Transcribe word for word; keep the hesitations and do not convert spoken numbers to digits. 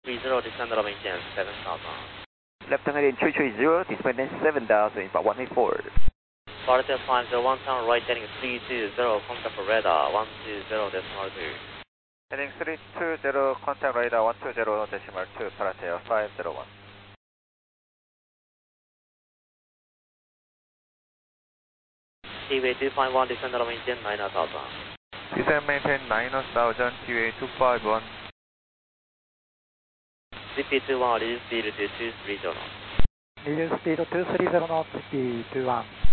three zero, descend on maintain seven thousand. Left heading three three zero, descend maintain seven thousand, about one eight four. Departure five zero one, turn right heading three two zero, contact for radar one two zero decimal two. Heading three two zero, contact radar one two zero decimal two, Paratel five zero one. T-way two five one, descend on maintain nine thousand. Descend maintain nine thousand, T-way two five one. C P two one, reduce speed to two three zero. Reduce speed to two three zero knots, C P two one.